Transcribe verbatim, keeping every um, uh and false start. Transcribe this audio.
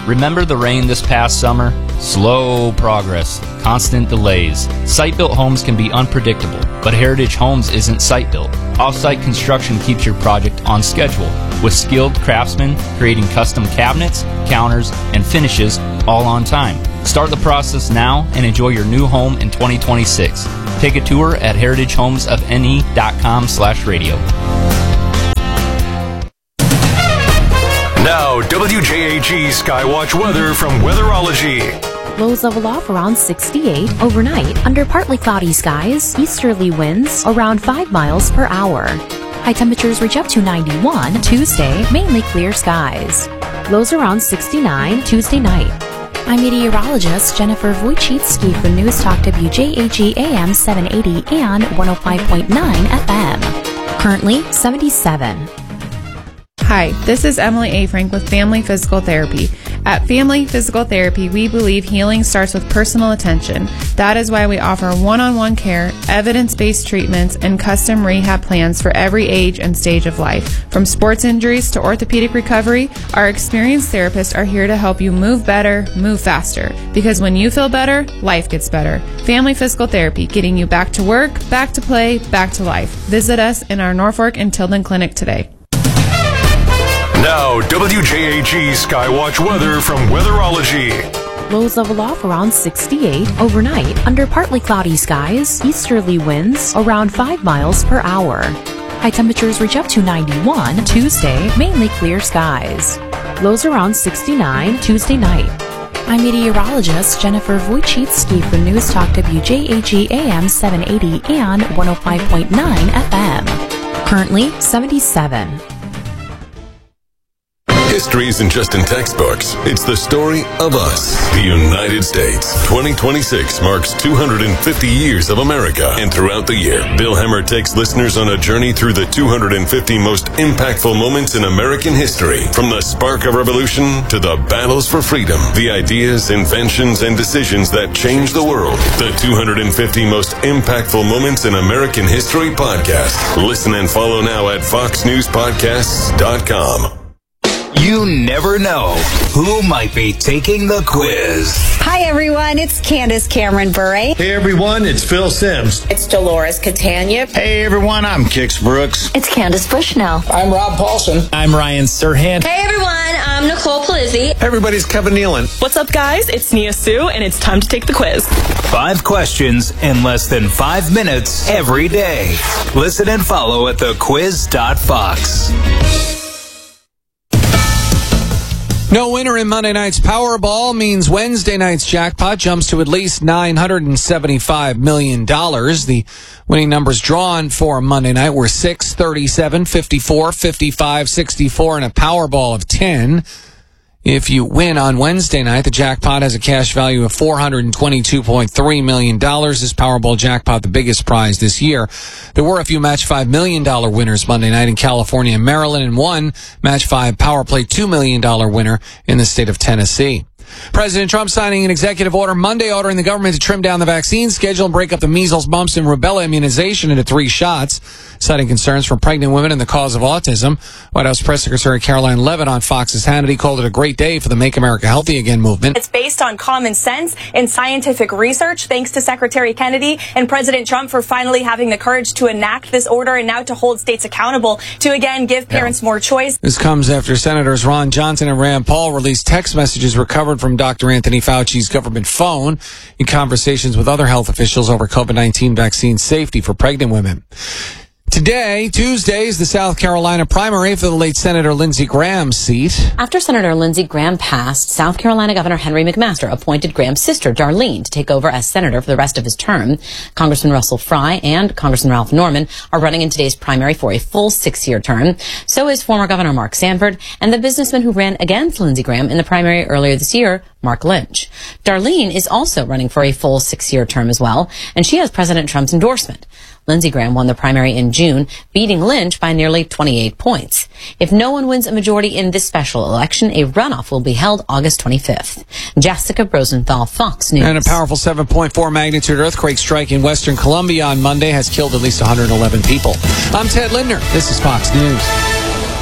Remember the rain this past summer? Slow progress, constant delays. Site-built homes can be unpredictable, but Heritage Homes isn't site-built. Off-site construction keeps your project on schedule, with skilled craftsmen creating custom cabinets, counters, and finishes all on time. Start the process now and enjoy your new home in twenty twenty-six. Take a tour at heritage homes of n e dot com slash radio. Now, W J A G Skywatch weather from Weatherology. Lows level off around sixty-eight. Overnight, under partly cloudy skies, easterly winds around five miles per hour. High temperatures reach up to ninety-one. Tuesday, mainly clear skies. Lows around sixty-nine Tuesday night. I'm meteorologist Jennifer Wojcicki for News Talk W J A G A M seven eighty and one oh five point nine F M. Currently seventy-seven. Hi, this is Emily A. Frank with Family Physical Therapy. At Family Physical Therapy, we believe healing starts with personal attention. That is why we offer one-on-one care, evidence-based treatments, and custom rehab plans for every age and stage of life. From sports injuries to orthopedic recovery, our experienced therapists are here to help you move better, move faster. Because when you feel better, life gets better. Family Physical Therapy, getting you back to work, back to play, back to life. Visit us in our Norfolk and Tilden clinic today. Now, W J A G Skywatch weather from Weatherology. Lows level off around sixty-eight. Overnight, under partly cloudy skies, easterly winds around five miles per hour. High temperatures reach up to ninety-one. Tuesday, mainly clear skies. Lows around sixty-nine Tuesday night. I'm meteorologist Jennifer Wojcicki for News Talk W J A G A M seven eighty and one oh five point nine F M. Currently seventy-seven. History isn't just in textbooks. It's the story of us, the United States. twenty twenty-six marks two hundred fifty years of America. And throughout the year, Bill Hemmer takes listeners on a journey through the two hundred fifty most impactful moments in American history. From the spark of revolution to the battles for freedom, the ideas, inventions, and decisions that changed the world. The two hundred fifty most impactful moments in American history podcast. Listen and follow now at fox news podcasts dot com. You never know who might be taking the quiz. Hi, everyone. It's Candace Cameron Bure. Hey, everyone. It's Phil Sims. It's Dolores Catania. Hey, everyone. I'm Kix Brooks. It's Candace Bushnell. I'm Rob Paulson. I'm Ryan Serhant. Hey, everyone. I'm Nicole Palizzi. Hey, everybody's Kevin Nealon. What's up, guys? It's Nia Sue, and it's time to take the quiz. Five questions in less than five minutes every day. Listen and follow at the quiz dot fox. No winner in Monday night's Powerball means Wednesday night's jackpot jumps to at least nine hundred seventy-five million dollars. The winning numbers drawn for Monday night were six, thirty-seven, fifty-four, fifty-five, sixty-four, and a Powerball of ten. If you win on Wednesday night, the jackpot has a cash value of four hundred twenty-two point three million dollars. This Powerball jackpot, the biggest prize this year. There were a few Match five million dollars winners Monday night in California and Maryland, and one Match five Power Play two million dollars winner in the state of Tennessee. President Trump signing an executive order Monday ordering the government to trim down the vaccine schedule and break up the measles, mumps, and rubella immunization into three shots, citing concerns from pregnant women and the cause of autism. White House Press Secretary Caroline Leavitt on Fox's Hannity called it a great day for the Make America Healthy Again movement. It's based on common sense and scientific research, thanks to Secretary Kennedy and President Trump for finally having the courage to enact this order and now to hold states accountable to, again, give parents yeah. more choice. This comes after Senators Ron Johnson and Rand Paul released text messages recovered from Doctor Anthony Fauci's government phone in conversations with other health officials over COVID nineteen vaccine safety for pregnant women. Today, Tuesday, is the South Carolina primary for the late Senator Lindsey Graham's seat. After Senator Lindsey Graham passed, South Carolina Governor Henry McMaster appointed Graham's sister, Darlene, to take over as senator for the rest of his term. Congressman Russell Fry and Congressman Ralph Norman are running in today's primary for a full six-year term. So is former Governor Mark Sanford and the businessman who ran against Lindsey Graham in the primary earlier this year, Mark Lynch. Darlene is also running for a full six-year term as well, and she has President Trump's endorsement. Lindsey Graham won the primary in June, beating Lynch by nearly twenty-eight points. If no one wins a majority in this special election, a runoff will be held August twenty-fifth. Jessica Rosenthal, Fox News. And a powerful seven point four magnitude earthquake strike in Western Colombia on Monday has killed at least one hundred eleven people. I'm Ted Lindner. This is Fox News.